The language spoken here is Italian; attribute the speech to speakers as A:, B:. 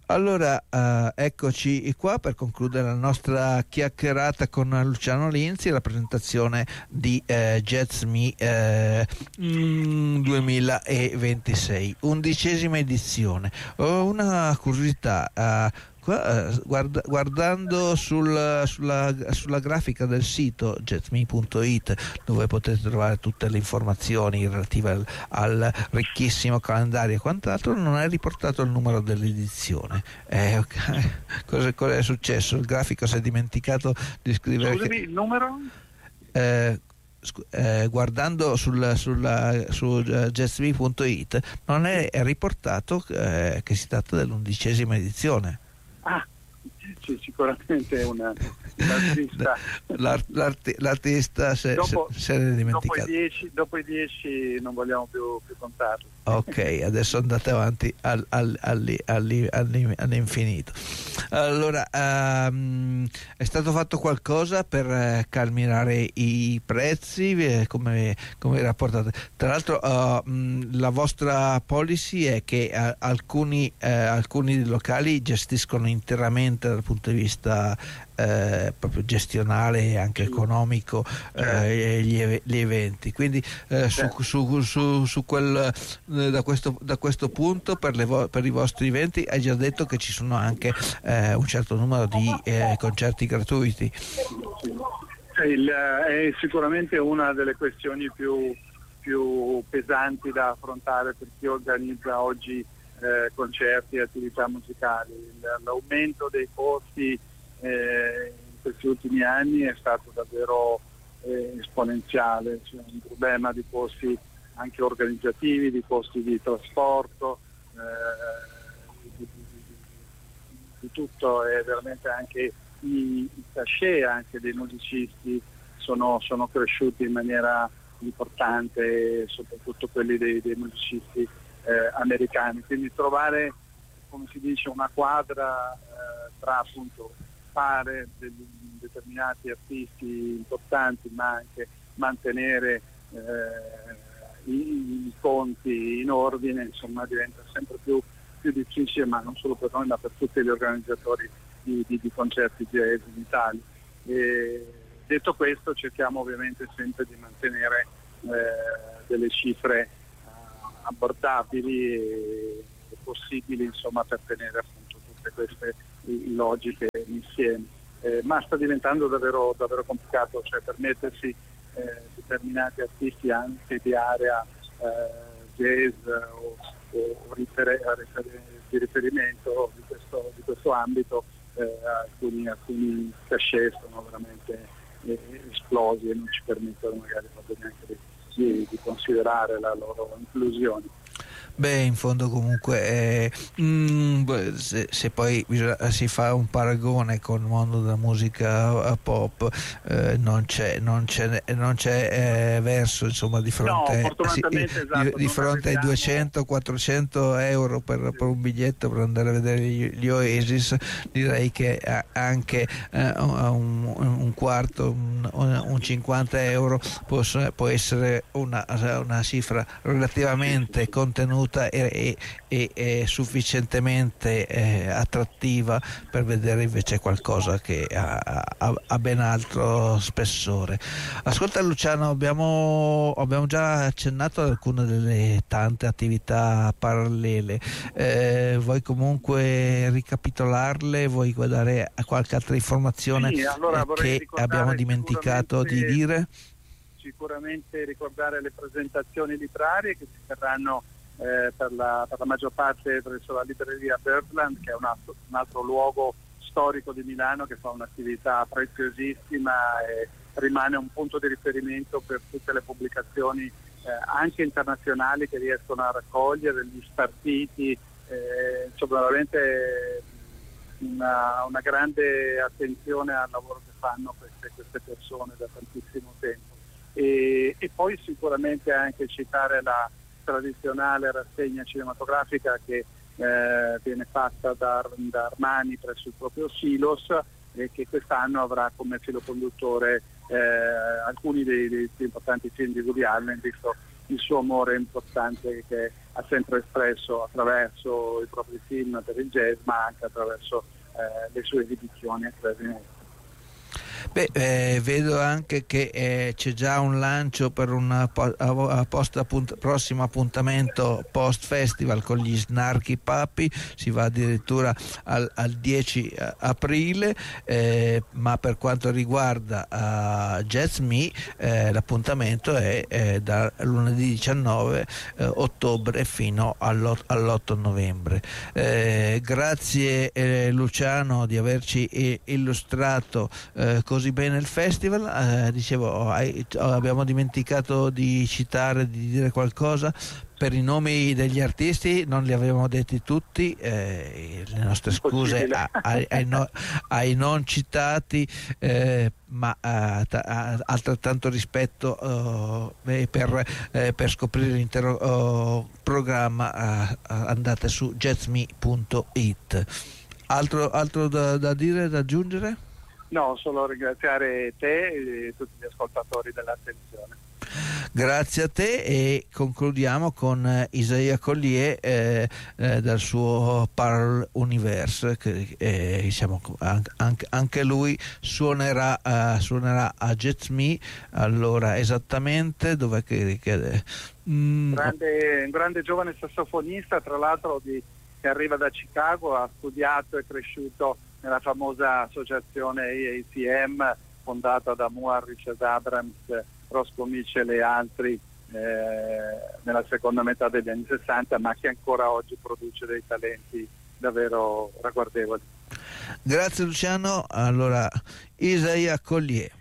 A: Allora, eccoci qua per concludere la nostra chiacchierata con Luciano Linzi, la presentazione di Jazz Me 2026, 11ª edizione. Ho una curiosità. Guardando sulla grafica del sito jazzme.it, dove potete trovare tutte le informazioni relative al ricchissimo calendario e quant'altro, non è riportato il numero dell'edizione. Cosa è successo? Il grafico si è dimenticato di scrivere.
B: Scusami, il numero?
A: Guardando su jazzme.it non è riportato che si tratta dell'11ª edizione.
B: Ah, sì, sicuramente l'artista.
A: L'artista se ne è dimenticato.
B: Dopo i 10 non vogliamo più contarli.
A: Ok, adesso andate avanti all'infinito. Allora, è stato fatto qualcosa per calmierare i prezzi? Come rapportate? Tra l'altro, la vostra policy è che alcuni locali gestiscono interamente dal punto di vista proprio gestionale e anche economico gli eventi, quindi su quel da questo punto per i vostri eventi hai già detto che ci sono anche un certo numero di concerti gratuiti.
B: È sicuramente una delle questioni più pesanti da affrontare per chi organizza oggi concerti e attività musicali. L'aumento dei costi in questi ultimi anni è stato davvero esponenziale. C'è un problema di costi anche organizzativi, di costi di trasporto, di tutto, e veramente anche i cachet anche dei musicisti sono cresciuti in maniera importante, soprattutto quelli dei musicisti americani. Quindi trovare, come si dice, una quadra tra appunto fare determinati artisti importanti, ma anche mantenere i conti in ordine, insomma, diventa sempre più difficile, ma non solo per noi, ma per tutti gli organizzatori di concerti jazz in Italia. Detto questo, cerchiamo ovviamente sempre di mantenere delle cifre abbordabili e possibili, insomma, per tenere appunto tutte queste logiche insieme. Ma sta diventando davvero complicato, cioè permettersi determinati artisti anche di area jazz o di riferimento di questo ambito, alcuni cachet sono veramente esplosi e non ci permettono magari neanche di considerare la loro inclusione.
A: Beh, in fondo comunque se poi si fa un paragone con il mondo della musica pop, non c'è verso, insomma, di fronte,
B: esatto,
A: di fronte ai 200-400 euro per un biglietto per andare a vedere gli Oasis. Direi che anche un quarto, un 50 euro può essere una cifra relativamente contenuta e sufficientemente attrattiva per vedere invece qualcosa che ha ben altro spessore. Ascolta Luciano, abbiamo già accennato ad alcune delle tante attività parallele, vuoi comunque ricapitolarle? Vuoi dare qualche altra informazione che abbiamo dimenticato di dire?
B: Sicuramente ricordare le presentazioni librarie che si terranno per la maggior parte presso la libreria Birdland, che è un altro luogo storico di Milano che fa un'attività preziosissima e rimane un punto di riferimento per tutte le pubblicazioni anche internazionali che riescono a raccogliere gli spartiti, insomma veramente una grande attenzione al lavoro che fanno queste persone da tantissimo tempo. E poi sicuramente anche citare la tradizionale rassegna cinematografica che viene fatta da Armani presso il proprio Silos, e che quest'anno avrà come filo conduttore alcuni dei più importanti film di Woody Allen, visto il suo amore importante che ha sempre espresso attraverso i propri film per il jazz, ma anche attraverso le sue esibizioni a clarinetto.
A: Vedo anche che c'è già un lancio per un prossimo appuntamento post festival con gli Snarky Puppy, si va addirittura al 10 aprile, ma per quanto riguarda Jazz Me l'appuntamento è da lunedì 19 ottobre fino all'8 novembre. Grazie Luciano di averci illustrato così bene il festival. Dicevo, abbiamo dimenticato di citare, di dire qualcosa per i nomi degli artisti, non li avevamo detti tutti, le nostre scuse ai non citati, ma altrettanto rispetto per scoprire l'intero programma. Andate su jazzme.it. Altro da dire, da aggiungere?
B: No, solo ringraziare te e tutti gli ascoltatori dell'attenzione.
A: Grazie a te, e concludiamo con Isaia Collier dal suo Parallel Universe, che diciamo, anche lui suonerà a Jazz Me. Allora, esattamente dov'è che
B: un grande giovane sassofonista, tra l'altro che arriva da Chicago, ha studiato e cresciuto nella famosa associazione AACM fondata da Moore, Richard Abrams, Roscoe Mitchell e altri nella seconda metà degli anni 60, ma che ancora oggi produce dei talenti davvero ragguardevoli.
A: Grazie Luciano. Allora, Isaia Collier.